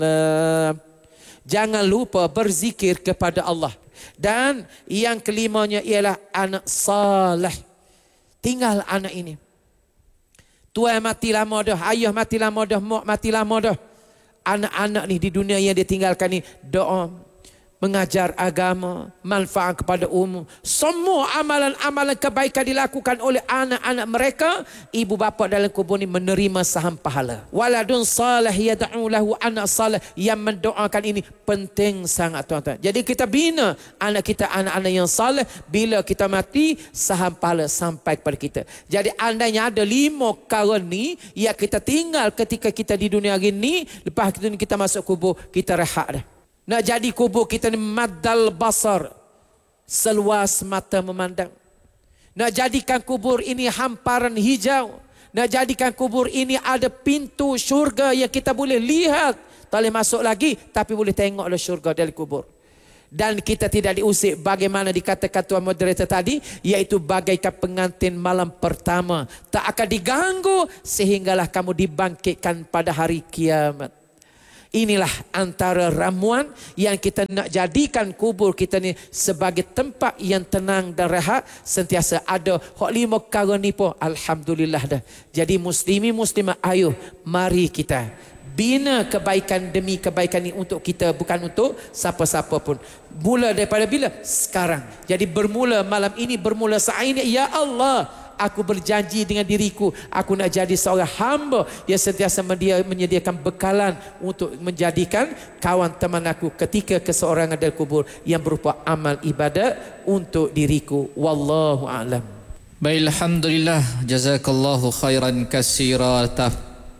Jangan lupa berzikir kepada Allah. Dan yang kelimanya ialah anak saleh. Tinggal anak ini. Tuan mati lama dah, ayah mati lama dah, mak mati lama dah. Anak-anak ni di dunia yang dia tinggalkan ni doa, mengajar agama, manfaat kepada umum. Semua amalan-amalan kebaikan dilakukan oleh anak-anak mereka. Ibu bapa dalam kubur ni menerima saham pahala. Waladun salih yad'u lahu, anak salih yang mendoakan ini penting sangat tuan-tuan. Jadi kita bina anak kita, anak-anak yang salih. Bila kita mati, saham pahala sampai kepada kita. Jadi andainya ada 5 perkara ni yang kita tinggal ketika kita di dunia hari ni, lepas itu kita masuk kubur, kita rehat dah. Nak jadi kubur kita ni maddal basar, seluas mata memandang. Nak jadikan kubur ini hamparan hijau. Nak jadikan kubur ini ada pintu syurga yang kita boleh lihat. Tak boleh masuk lagi, tapi boleh tengok le syurga dari kubur. Dan kita tidak diusik bagaimana dikatakan tuan moderator tadi, iaitu bagaikan pengantin malam pertama. Tak akan diganggu sehinggalah kamu dibangkitkan pada hari kiamat. Inilah antara ramuan yang kita nak jadikan kubur kita ni sebagai tempat yang tenang dan rehat. Sentiasa ada hak 5 perkara ni pun alhamdulillah dah. Jadi muslimi muslimah, ayo mari kita bina kebaikan demi kebaikan ni untuk kita, bukan untuk siapa-siapa pun. Mula daripada bila? Sekarang. Jadi bermula malam ini, bermula saat ini, ya Allah, aku berjanji dengan diriku, aku nak jadi seorang hamba yang sentiasa menyediakan bekalan untuk menjadikan kawan teman aku ketika keseorangan dari kubur yang berupa amal ibadat untuk diriku. Wallahu a'lam. Baik, alhamdulillah, jazakallahu khairan katsira atas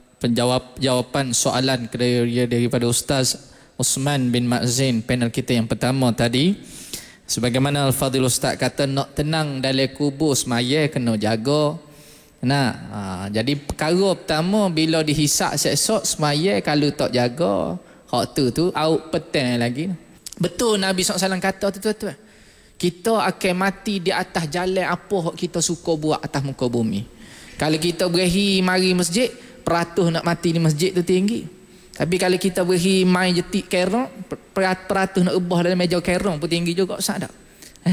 jawapan soalan daripada Ustaz Osman bin Mazen, panel kita yang pertama tadi. Sebagaimana Al-Fadhil Ustaz kata, nak tenang dalam kubur semaya kena jaga. Jadi perkara pertama, bila dihisap esok semaya, kalau tak jaga, hak tu out petang lagi. Betul Nabi SAW kata tu. Kita akan mati di atas jalan apa hak kita suka buat atas muka bumi. Kalau kita berahi mari masjid, peratus nak mati di masjid tu tinggi. Tapi kalau kita berahi main jetik kerong, peratus nak ubah dalam meja kerong pun tinggi juga, Ustaz tak?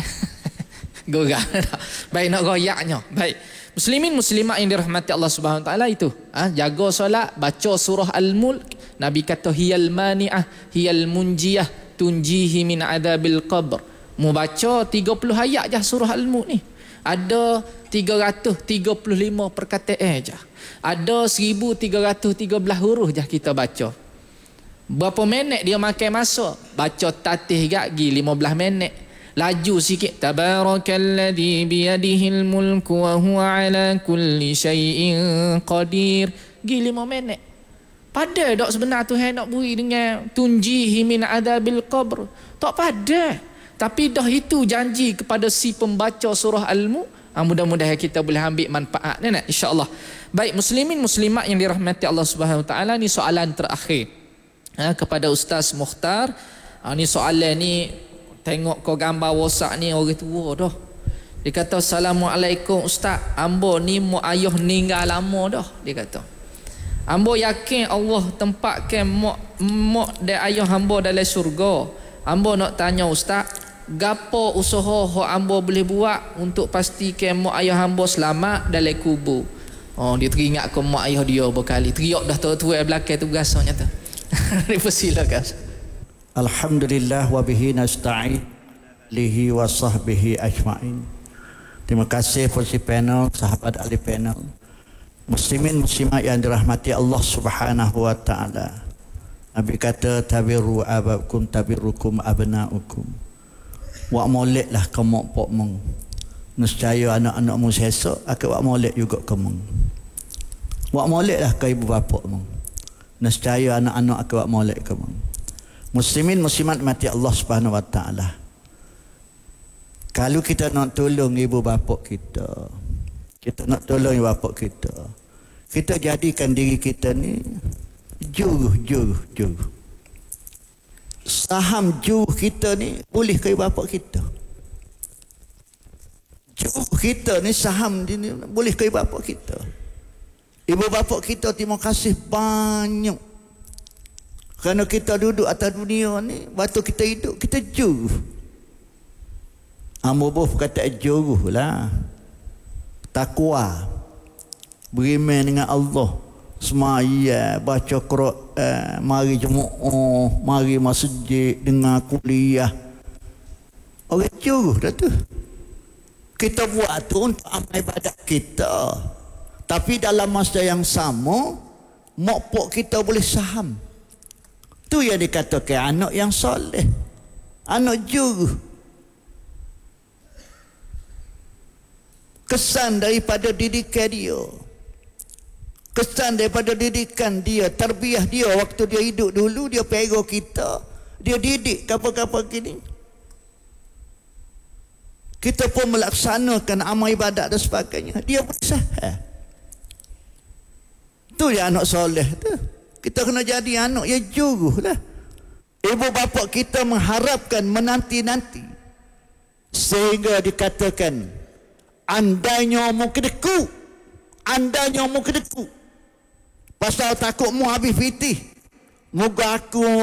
Gorang tak? Baik, nak goyaknya. Baik. Muslimin muslimat yang dirahmati Allah Subhanahu Wa Taala itu, jaga solat, baca surah Al-Mulk. Nabi kata hiyal mani'ah, hiyal munjiyah, tunjihi min adabil qabr. Mu baca 30 ayat je surah Al-Mulk ni. Ada 335 perkataan je. Ada 1313 huruf je kita baca. Berapa minit dia makan masa? Baca tatih gagi 15 minit. Laju sikit. Tabarakalladzi biyadihil mulku wa huwa ala kulli syai'in qadir. Gi 5 minit. Pada dok sebenar Tuhan nak beri dengan tunjihi min adabil qabr. Tak pada. Tapi dah itu janji kepada si pembaca surah Al-Mulk. Mudah-mudahan kita boleh ambil manfaat ni, insya-Allah. Baik, muslimin muslimat yang dirahmati Allah Subhanahu Wa Taala, ni soalan terakhir kepada Ustaz Mukhtar. Ni soalan ni, tengok kau gambar WhatsApp ni orang tua dah. Dia kata, Assalamualaikum Ustaz, ambo ni mak ayah meninggal lama dah. Dia kata, ambo yakin Allah tempatkan mak dan ayah ambo dalam syurga. Ambo nak tanya Ustaz, gapo usaha hak ambo boleh buat untuk pastikan mak ayah ambo selamat dalam kubur? Dia teringat ke mak ayah dia berkali. Teriak dah tua-tua belakang tu berasanya tu. Dipersilakan. Alhamdulillah wa bihi nasta'in lihi wa sahbihi ajma'in. Terima kasih for si panel, sahabat ahli panel. Muslimin muslimat yang dirahmati Allah Subhanahu Wa Taala. Nabi kata, tabiru abakum tabirukum abnaukum. Wak molek lah kamu pok meng. Nescaya anak-anakmu sesok akan wak molek juga kamu. Wak molek lah ke ibu bapa meng. Nescaya anak-anak akan wak molek kamu. Muslimin muslimat mati Allah Subhanahu Wa Taala. Kalau kita nak tolong ibu bapa kita, kita nak tolong ibu bapa kita jadikan diri kita ni juruh. Saham juruh kita ni boleh ke ibu bapa kita. Juruh kita ni, saham ni boleh ke ibu bapa kita. Ibu bapa kita terima kasih banyak. Kerana kita duduk atas dunia ni, waktu kita hidup, kita juruh. Amubuh kata juruh lah. Takwa. Beriman dengan Allah. Semaya, baca Quran, mari jemaah, mari masjid, dengar kuliah. Orang juruh dah tu. Kita buat tu untuk amal ibadat kita. Tapi dalam masa yang sama, mokpok kita boleh saham. Tu yang dikatakan anak yang soleh, anak juruh. Kesan daripada didikan dia, kesan daripada didikan dia, tarbiyah dia waktu dia hidup dulu, dia pera kita, dia didik kapal-kapal gini. Kita pun melaksanakan amal ibadat dan sebagainya, dia pun sah. Tu yang anak soleh tu. Kita kena jadi anak yang juruh lah. Ibu bapa kita mengharapkan, menanti-nanti, sehingga dikatakan, andainya mu kedeku, andainya mu kedeku, pasal takut mu habis fitih, moga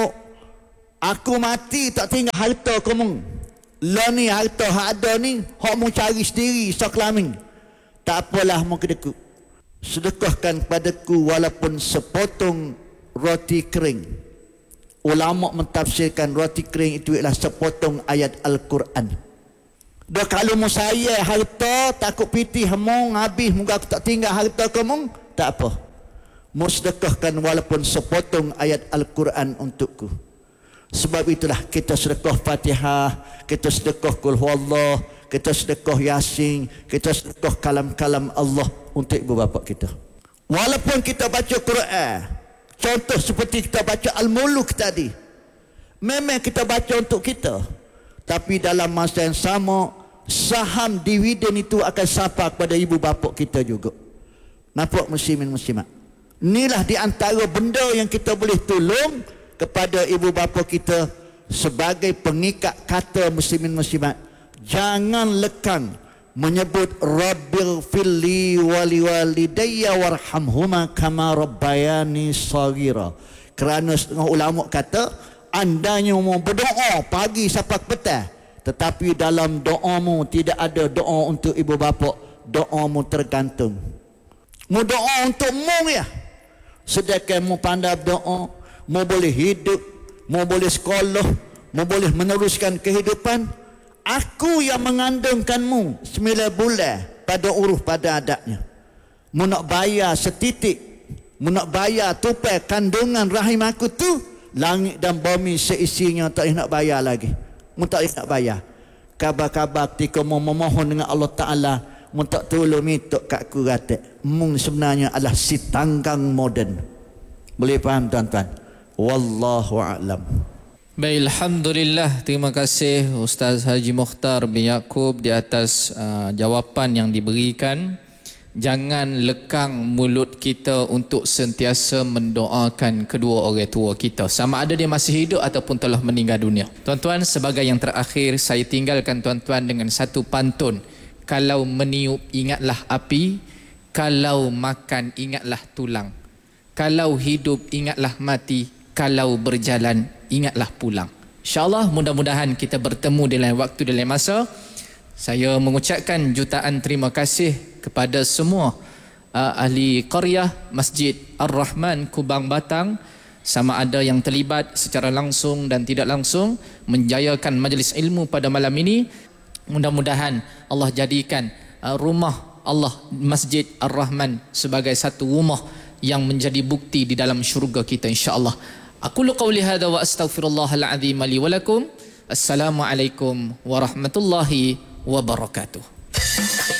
aku mati tak tinggal harta kamu. Lah ni harta hak ada ni, hak mu cari sendiri sekelamin. Tak apalah mu kedeku, sedekahkan padaku walaupun sepotong roti kering. Ulama mentafsirkan roti kering itu ialah sepotong ayat Al-Quran. Dah kalau mu saya harta, takut pitih hamong habis, moga aku tak tinggal harta kamu, tak apa. Mu sedekahkan walaupun sepotong ayat Al-Quran untukku. Sebab itulah kita sedekah Fatihah, kita sedekah Qul Huwallah, kita sedekah Yasin, kita sedekah kalam-kalam Allah untuk ibu bapa kita. Walaupun kita baca Quran, contoh seperti kita baca Al-Muluk tadi, memang kita baca untuk kita, tapi dalam masa yang sama, saham dividen itu akan sampai kepada ibu bapa kita juga. Nampak muslimin muslimat? Inilah di antara benda yang kita boleh tolong kepada ibu bapa kita sebagai pengikat kata muslimin muslimat. Jangan lekang menyebut Rabbil filli wali walidayya warhamhuma kama rabbayani saghira. Kerana setengah ulama kata, andainya mu berdoa pagi sampai petang, tetapi dalam doamu tidak ada doa untuk ibu bapa, doamu tergantung. Mu doa untuk mu ya. Sedangkan mu pandai berdoa, mu boleh hidup, mu boleh sekolah, mu boleh meneruskan kehidupan. Aku yang mengandungkanmu 9 bulan pada uruf pada adatnya. Mu nak bayar setitik, mu nak bayar tupai kandungan rahim aku tu, langit dan bumi seisinya tak nak bayar lagi. Mu tak nak bayar. Kabar-kabar ketika mu memohon dengan Allah Ta'ala, mu tak tolong minta kat aku kata, mu sebenarnya adalah si tanggang moden. Boleh faham tuan-tuan? Wallahu a'lam. Baik, alhamdulillah, terima kasih Ustaz Haji Mukhtar bin Yaakob di atas jawapan yang diberikan. Jangan lekang mulut kita untuk sentiasa mendoakan kedua orang tua kita, sama ada dia masih hidup ataupun telah meninggal dunia. Tuan-tuan, sebagai yang terakhir, saya tinggalkan tuan-tuan dengan satu pantun. Kalau meniup ingatlah api, kalau makan ingatlah tulang, kalau hidup ingatlah mati, kalau berjalan ingatlah pulang. InsyaAllah mudah-mudahan kita bertemu di lain waktu, di lain masa. Saya mengucapkan jutaan terima kasih kepada semua ahli qaryah Masjid Ar-Rahman Kubang Batang, sama ada yang terlibat secara langsung dan tidak langsung menjayakan majlis ilmu pada malam ini. Mudah-mudahan Allah jadikan rumah Allah Masjid Ar-Rahman sebagai satu rumah yang menjadi bukti di dalam syurga kita, insya-Allah. Aqulu qawli hadha wa astaghfirullahal azim li wa lakum. Assalamualaikum warahmatullahi wabarakatuh.